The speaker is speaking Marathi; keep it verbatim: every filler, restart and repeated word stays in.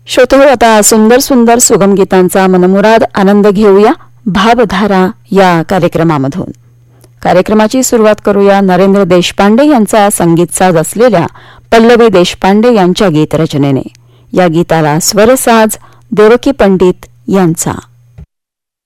श्रोतो, आता सुंदर सुंदर सुगम गीतांचा मनमुराद आनंद घेऊया भावधारा या कार्यक्रमामधून. कार्यक्रमाची सुरुवात करूया नरेंद्र देशपांडे यांचा संगीत साज असलेल्या पल्लवी देशपांडे यांच्या गीतरचनेने. या गीताला स्वरसाज देवकी पंडित यांचा.